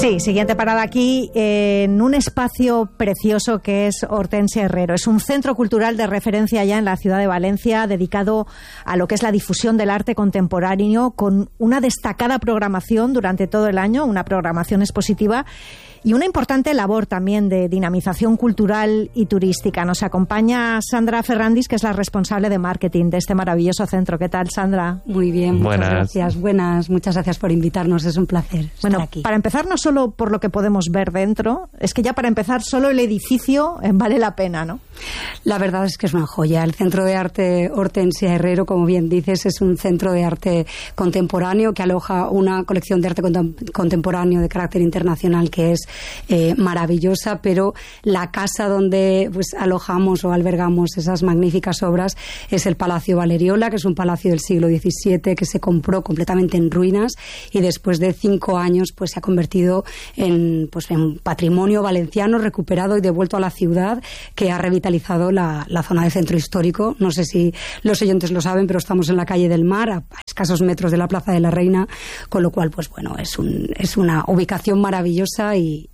Sí, siguiente parada aquí en un espacio precioso que es Hortensia Herrero. Es un centro cultural de referencia ya en la ciudad de Valencia, dedicado a lo que es la difusión del arte contemporáneo, con una destacada programación durante todo el año, una programación expositiva y una importante labor también de dinamización cultural y turística. Nos acompaña Sandra Ferrandis, que es la responsable de marketing de este maravilloso centro. ¿Qué tal, Sandra? Muy bien, muchas gracias. Buenas, muchas gracias por invitarnos, es un placer estar aquí. Para empezar, no solo por lo que podemos ver dentro, es que ya para empezar solo el edificio vale la pena, ¿no? La verdad es que es una joya. El Centro de Arte Hortensia Herrero, como bien dices, es un centro de arte contemporáneo que aloja una colección de arte contemporáneo de carácter internacional que es maravillosa, pero la casa donde pues alojamos o albergamos esas magníficas obras es el Palacio Valeriola, que es un palacio del siglo XVII que se compró completamente en ruinas y después de 5 años pues se ha convertido en patrimonio valenciano recuperado y devuelto a la ciudad, que ha revitalizado la zona del centro histórico. No sé si los oyentes lo saben, pero estamos en la calle del Mar, a escasos metros de la Plaza de la Reina, con lo cual pues bueno, es una ubicación maravillosa y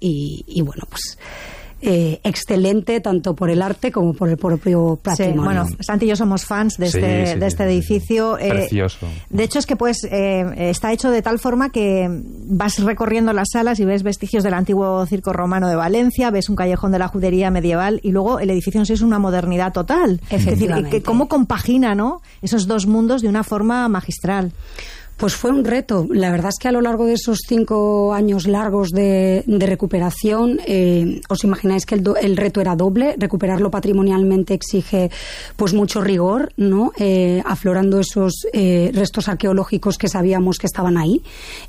excelente tanto por el arte como por el propio patrimonio. Sí, bueno, Santi y yo somos fans de este edificio. Precioso. De hecho, es que está hecho de tal forma que vas recorriendo las salas y ves vestigios del antiguo circo romano de Valencia, ves un callejón de la judería medieval y luego el edificio en sí es una modernidad total. Es decir, que cómo compagina, ¿no?, esos dos mundos de una forma magistral. Pues fue un reto. La verdad es que a lo largo de esos 5 años largos de recuperación, os imagináis que el reto era doble. Recuperarlo patrimonialmente exige pues mucho rigor, ¿no? Aflorando esos restos arqueológicos que sabíamos que estaban ahí.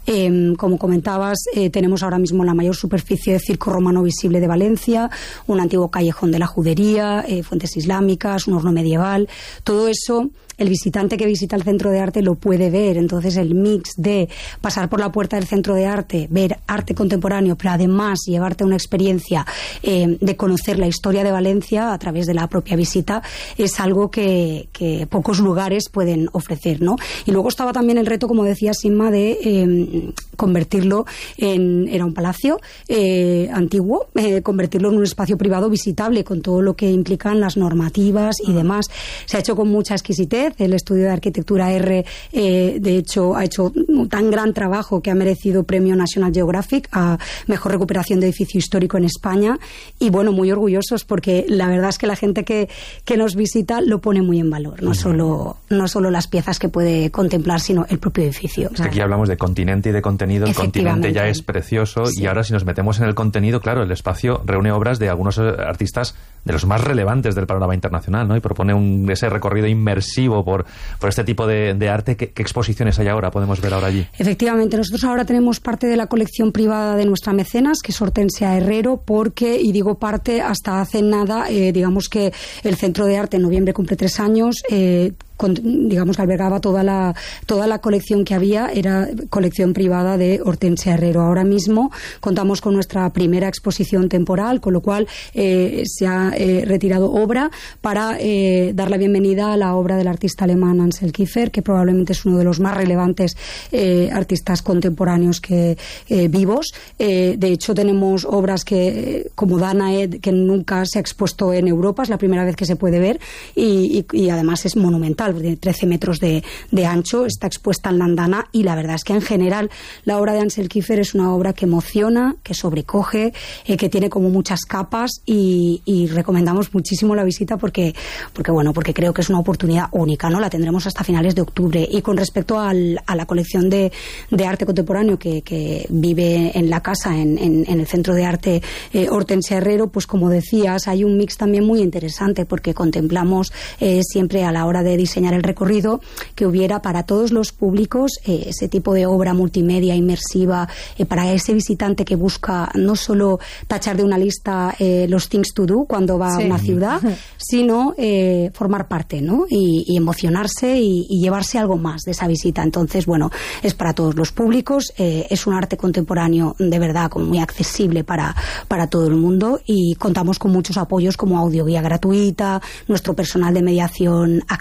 Como comentabas, tenemos ahora mismo la mayor superficie de circo romano visible de Valencia, un antiguo callejón de la judería, fuentes islámicas, un horno medieval. Todo eso el visitante que visita el centro de arte lo puede ver. Entonces el mix de pasar por la puerta del centro de arte, ver arte contemporáneo, pero además llevarte una experiencia de conocer la historia de Valencia a través de la propia visita, es algo que pocos lugares pueden ofrecer, ¿no? Y luego estaba también el reto, como decía Inma, de convertirlo era un palacio antiguo, convertirlo en un espacio privado visitable con todo lo que implican las normativas y demás. Se ha hecho con mucha exquisitez. El estudio de arquitectura R, de hecho, ha hecho un tan gran trabajo que ha merecido premio National Geographic a mejor recuperación de edificio histórico en España. Y bueno, muy orgullosos porque la verdad es que la gente que nos visita lo pone muy en valor. No solo las piezas que puede contemplar, sino el propio edificio. Aquí hablamos de continente y de contenido. El continente ya es precioso, sí. Y ahora si nos metemos en el contenido, claro, el espacio reúne obras de algunos artistas de los más relevantes del panorama internacional, ¿no? Y propone ese recorrido inmersivo por este tipo de arte. ¿Qué exposiciones hay ahora? ¿Podemos ver ahora allí? Efectivamente, nosotros ahora tenemos parte de la colección privada de nuestra mecenas, que es Hortensia Herrero, y digo parte, hasta hace nada, digamos que el Centro de Arte en noviembre cumple 3 años, digamos que albergaba toda la colección que había, era colección privada de Hortensia Herrero. Ahora mismo contamos con nuestra primera exposición temporal, con lo cual se ha retirado obra para dar la bienvenida a la obra del artista alemán Ansel Kiefer, que probablemente es uno de los más relevantes artistas contemporáneos vivos. De hecho, tenemos obras como Danae, que nunca se ha expuesto en Europa, es la primera vez que se puede ver y además es monumental, de 13 metros de ancho, está expuesta en la andana y la verdad es que en general la obra de Ansel Kiefer es una obra que emociona, que sobrecoge, que tiene como muchas capas y recomendamos muchísimo la visita porque creo que es una oportunidad única, ¿no? La tendremos hasta finales de octubre. Y con respecto a la colección de arte contemporáneo que vive en la casa, en el Centro de Arte Hortensia Herrero, pues como decías, hay un mix también muy interesante porque contemplamos siempre a la hora de diseñar el recorrido que hubiera para todos los públicos ese tipo de obra multimedia inmersiva para ese visitante que busca no solo tachar de una lista los things to do cuando va a una ciudad, sino formar parte, ¿no? Y emocionarse y llevarse algo más de esa visita. Entonces, bueno, es para todos los públicos, es un arte contemporáneo de verdad como muy accesible para todo el mundo y contamos con muchos apoyos como audioguía gratuita, nuestro personal de mediación activa en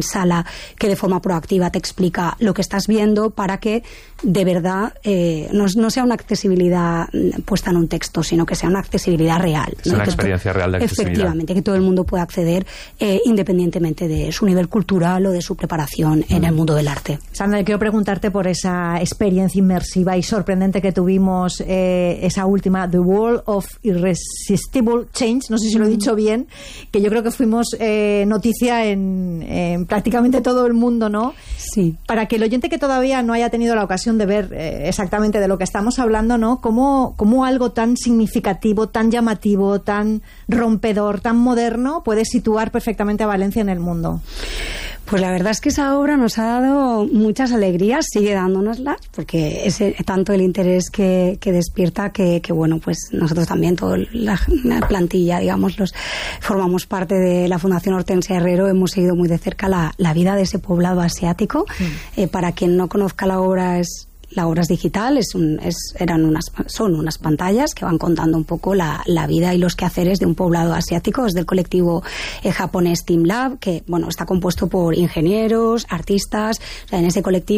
sala que de forma proactiva te explica lo que estás viendo para que de verdad no sea una accesibilidad puesta en un texto, sino que sea una accesibilidad real. Es una experiencia real de accesibilidad. Efectivamente, que todo el mundo pueda acceder independientemente de su nivel cultural o de su preparación en el mundo del arte. Sandra, quiero preguntarte por esa experiencia inmersiva y sorprendente que tuvimos, esa última, The World of Irresistible Change, no sé si lo he dicho bien, que yo creo que fuimos noticia en prácticamente todo el mundo, ¿no? Sí. Para que el oyente que todavía no haya tenido la ocasión de ver exactamente de lo que estamos hablando, ¿no? Cómo algo tan significativo, tan llamativo, tan rompedor, tan moderno puede situar perfectamente a Valencia en el mundo. Pues la verdad es que esa obra nos ha dado muchas alegrías, sigue dándonoslas, porque es tanto el interés que despierta que bueno, pues nosotros también, toda la plantilla, digamos, formamos parte de la Fundación Hortensia Herrero, hemos seguido muy de cerca la vida de ese poblado asiático. Para quien no conozca la obra, la obra es digital, son unas pantallas que van contando un poco la vida y los quehaceres de un poblado asiático. Es del colectivo japonés Team Lab, que bueno, está compuesto por ingenieros, artistas. O sea, en ese colectivo